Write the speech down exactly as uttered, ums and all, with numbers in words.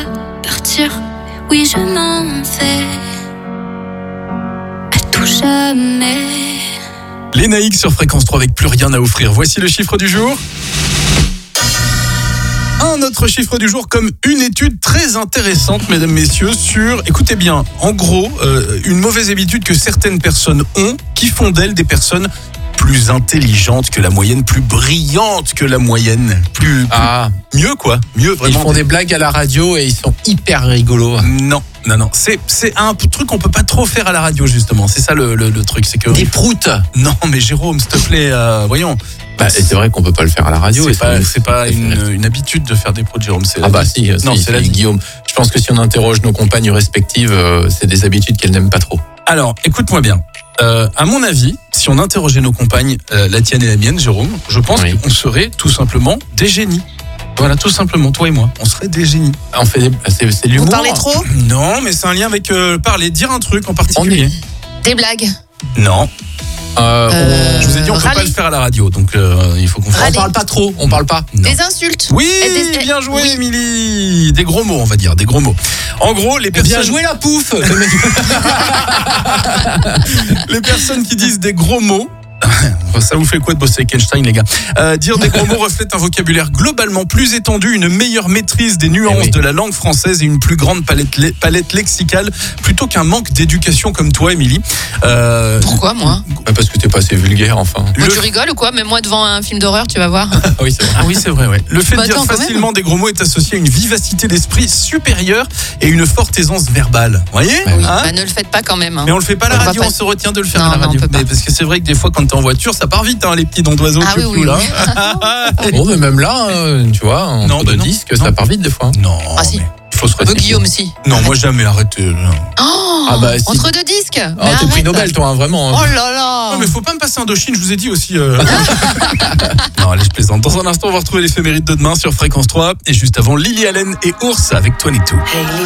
dois partir. Oui, je m'en vais. À tout jamais. Léna X sur Fréquence trois avec plus rien à offrir. Voici le chiffre du jour. Un autre chiffre du jour comme une étude très intéressante, mesdames, messieurs, sur, écoutez bien, en gros, euh, une mauvaise habitude que certaines personnes ont qui font d'elles des personnes plus intelligentes que la moyenne, plus brillantes que la moyenne, plus, plus Ah, mieux quoi, mieux vraiment. ils font des blagues à la radio et ils sont hyper rigolos. Non, non, non, c'est c'est un truc qu'on peut pas trop faire à la radio justement. C'est ça le, le, le truc, c'est que Des proutes. non, mais Jérôme, s'il te plaît, euh, voyons. Bah, et c'est vrai qu'on peut pas le faire à la radio. C'est et pas, c'est- c'est pas une, une habitude de faire des pros de Jérôme. C'est la Ah bah vie. si, Non, si, c'est la si, vie. Guillaume. Je pense que si on interroge nos compagnes respectives, euh, c'est des habitudes qu'elles n'aiment pas trop. Alors, écoute-moi bien. Euh, à mon avis, si on interrogeait nos compagnes, euh, la tienne et la mienne, Jérôme, je pense Oui. qu'on serait tout simplement des génies. Voilà, tout simplement, toi et moi, on serait des génies. On fait des... c'est, c'est Vous l'humour. parlez trop? Non, mais c'est un lien avec euh, parler, dire un truc en particulier. Des blagues. Non, Euh, Euh, je vous ai dit, on peut pas râler. le faire à la radio, donc euh, il faut qu'on on, fasse. on Râler. parle pas trop, on parle pas. Non. Des insultes. Oui, Et des- bien joué, oui. Émilie. Des gros mots, on va dire, des gros mots. En gros, les personnes, Bien joué la pouffe. les personnes qui disent des gros mots. Ça vous fait quoi de bosser avec Einstein, les gars? euh, Dire des gros mots reflète un vocabulaire globalement plus étendu, une meilleure maîtrise des nuances Eh oui. de la langue française et une plus grande palette, le- palette lexicale, plutôt qu'un manque d'éducation comme toi, Émilie. Euh, Pourquoi, moi? Bah, parce que t'es pas assez vulgaire, enfin. Moi, le- tu rigoles ou quoi? Même moi, devant un film d'horreur, tu vas voir. Ah oui, c'est vrai. Ah oui, c'est vrai, ouais. Le fait Bah de dire attends, quand facilement des gros mots est associé à une vivacité d'esprit supérieure et une forte aisance verbale. Vous voyez? Bah oui. Hein? Bah, ne le faites pas quand même. hein. Mais on le fait pas à la On va radio, pas- on se retient de le faire Non, à la non, on radio. peut pas. Mais parce que c'est vrai que des fois, quand t'es en voiture, ça part vite, hein, les petits dents d'oiseaux. Ah oui, piou-piou, oui, là. Bon, mais même là, hein, tu vois, entre Non, bah deux non. disques, Non. ça part vite des fois. Non, Ah, si. mais il faut se Euh, retenir. Guillaume, si. Non, moi jamais, arrêtez. Non. Oh, Ah bah, si. entre deux disques. Ah, Mais t'es prix arrête. Nobel, toi, hein, vraiment. Oh là là. Non, mais faut pas me passer Indochine, je vous ai dit aussi. euh. Non, allez, je plaisante. Dans un instant, on va retrouver l'éphéméride de demain sur Fréquence trois. Et juste avant, Lily Allen et Ours avec vingt-deux.